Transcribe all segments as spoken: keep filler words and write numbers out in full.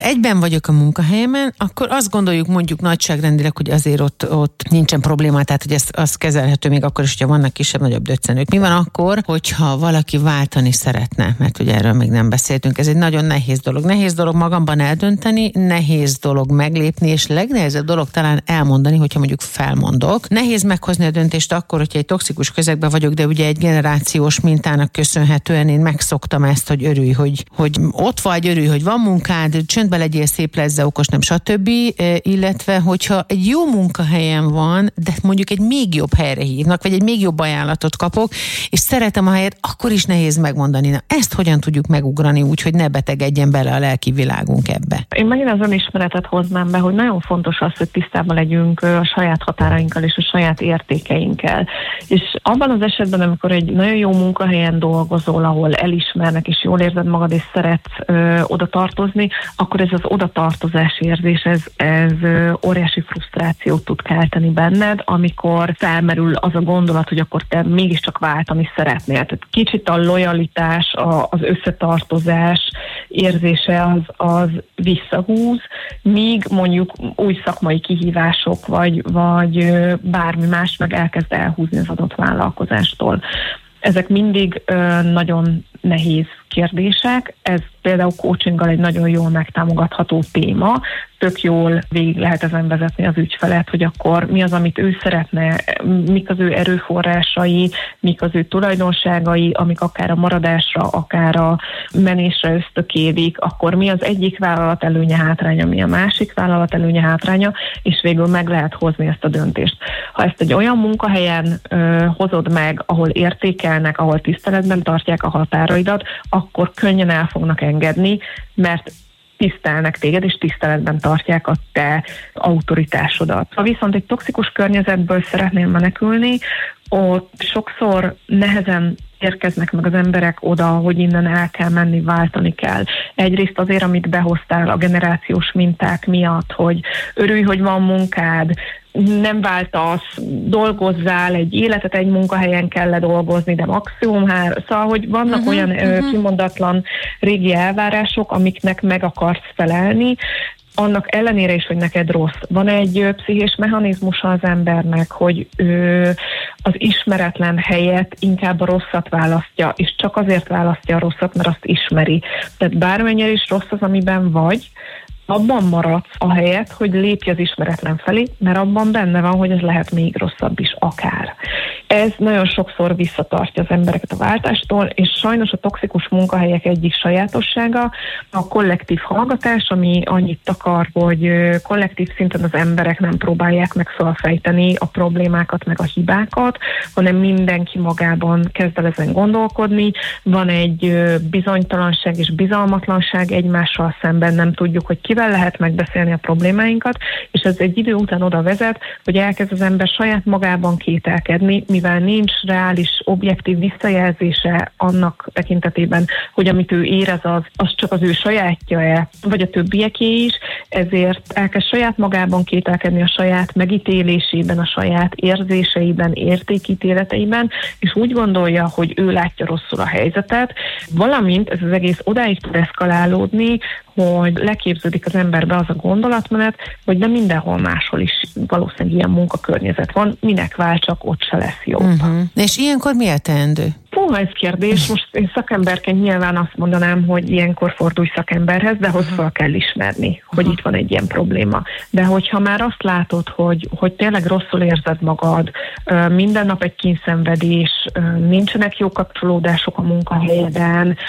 egyben vagyok a munkahelyemen, akkor azt gondoljuk mondjuk nagyságrendileg, hogy azért ott, ott nincsen probléma, tehát hogy ez az kezelhető még akkor is, hogyha vannak kisebb-nagyobb döccenők. Mi van akkor, hogyha valaki váltani szeretne? Mert ugye erről még nem beszéltünk. Ez egy nagyon nehéz dolog. Nehéz dolog magamban eldönteni, nehéz dolog meglépni, és legnehezebb dolog talán elmondani, hogyha mondjuk felmondok. Nehéz meghozni a döntést akkor, hogyha egy toxikus közegben vagyok, de ugye egy generációs mintának köszönhetően én megszoktam ezt, hogy örülj, hogy, hogy ott vagy, örülj, hogy van munkád, csöndbe legyél, szép lesz, de okos nem, stb. Illetve, hogyha egy jó munkahelyen van, de mondjuk egy még jobb helyre hívnak, vagy egy még jobb ajánlatot kapok, és szeretem a helyet, akkor is nehéz megmondani. Na, ezt hogyan tudjuk megugrani úgy, hogy ne betegedjen bele a lelki világunk ebbe? Én megint az önismeretet hoznám be, hogy nagyon fontos az, hogy tisztában legyünk a saját határainkkal és a saját értékeinkkel. És abban az esetben, amikor egy nagyon jó munkahelyen dolgozol, ahol elismernek, és jól érzed magad, és szeretsz ö, oda tartozni, akkor ez az odatartozás érzés, ez, ez ö, óriási frusztrációt tud kelteni benned, amikor felmerül az a gondolat, hogy akkor te mégiscsak váltani szeretnél. Tehát kicsit a lojalitás, a, az összetartozás érzése az, az visszahúz, míg mondjuk új szakmai kihívások, vagy, vagy bármi más meg elkezd elhúzni az adott vállalkozástól. Ezek mindig ö, nagyon nehéz kérdések, ez például coachinggal egy nagyon jól megtámogatható téma, tök jól végig lehet ezen vezetni az ügyfelet, hogy akkor mi az, amit ő szeretne, mik az ő erőforrásai, mik az ő tulajdonságai, amik akár a maradásra, akár a menésre ösztökélik, akkor mi az egyik vállalat előnye, hátránya, mi a másik vállalat előnye, hátránya, és végül meg lehet hozni ezt a döntést. Ha ezt egy olyan munkahelyen ö, hozod meg, ahol értékelnek, ahol tiszteletben tartják a határaidat, akkor könnyen el fognak engedni, mert tisztelnek téged, és tiszteletben tartják a te autoritásodat. Ha viszont egy toxikus környezetből szeretnél menekülni, ott sokszor nehezen érkeznek meg az emberek oda, hogy innen el kell menni, váltani kell. Egyrészt azért, amit behoztál a generációs minták miatt, hogy örülj, hogy van munkád, nem váltasz, dolgozzál, egy életet egy munkahelyen kell dolgozni, de maximum hár. Szóval, hogy vannak uh-huh, olyan uh-huh. kimondatlan régi elvárások, amiknek meg akarsz felelni, annak ellenére is, hogy neked rossz. Van egy pszichés mechanizmusa az embernek, hogy ő az ismeretlen helyet inkább a rosszat választja, és csak azért választja a rosszat, mert azt ismeri. Tehát bármennyire is rossz az, amiben vagy, abban maradsz a helyet, hogy lépj az ismeretlen felé, mert abban benne van, hogy ez lehet még rosszabb is akár. Ez nagyon sokszor visszatartja az embereket a váltástól, és sajnos a toxikus munkahelyek egyik sajátossága a kollektív hallgatás, ami annyit akar, hogy kollektív szinten az emberek nem próbálják meg felfejteni a problémákat, meg a hibákat, hanem mindenki magában kezd el ezen gondolkodni. Van egy bizonytalanság és bizalmatlanság egymással szemben, nem tudjuk, hogy kivel lehet megbeszélni a problémáinkat, és ez egy idő után oda vezet, hogy elkezd az ember saját magában kételkedni, mivel nincs reális, objektív visszajelzése annak tekintetében, hogy amit ő érez, az, az csak az ő sajátja-e, vagy a többieké is, ezért elkezd saját magában kételkedni a saját megítélésében, a saját érzéseiben, értékítéleteiben, és úgy gondolja, hogy ő látja rosszul a helyzetet, valamint ez az egész odáig tud eszkalálódni, hogy leképződik az emberbe az a gondolatmenet, hogy de mindenhol máshol is valószínűleg ilyen munkakörnyezet van, minek vál, csak ott se lesz jobb. Uh-huh. És ilyenkor mi a teendő? Fúha, ez kérdés. Most én szakemberként nyilván azt mondanám, hogy ilyenkor fordulj szakemberhez, de ahhoz fel kell ismerni, hogy uh-huh. itt van egy ilyen probléma. De hogyha már azt látod, hogy, hogy tényleg rosszul érzed magad, minden nap egy kínszenvedés, nincsenek jó kapcsolódások a munkahelyeden,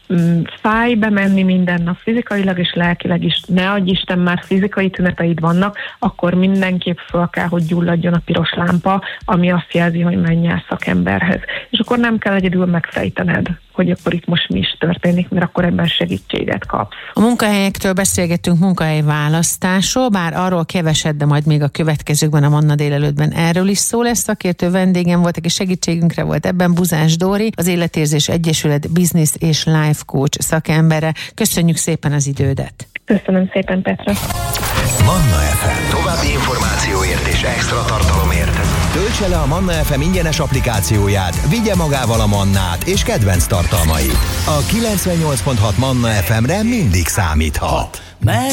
fáj bemenni minden nap fizikailag és lelkileg is, ne adj Isten, már fizikai tüneteid vannak, akkor mindenképp fel kell, hogy gyulladjon a piros lámpa, ami azt jelzi, hogy menj el szakemberhez. És akkor nem kell egyedül megfejtened, hogy akkor itt most mi is történik, mert akkor ebben segítséget kapsz. A munkahelyektől beszélgettünk, munkahely választásról, bár arról keveset, de majd még a következőkben, a Manna délelőttben erről is szó lesz. Szakértő vendégem voltak, és segítségünkre volt ebben Buzás Dóri, az Életérzés Egyesület Business és Life Coach szakembere. Köszönjük szépen az idődet! Köszönöm szépen, Petra! Manna ef em. További információért és extra tartalomért töltse le a Manna ef em ingyenes applikációját, vigye magával a Mannát és kedvenc tartalmait. A kilencvennyolc pont hat Manna ef emre mindig számíthat.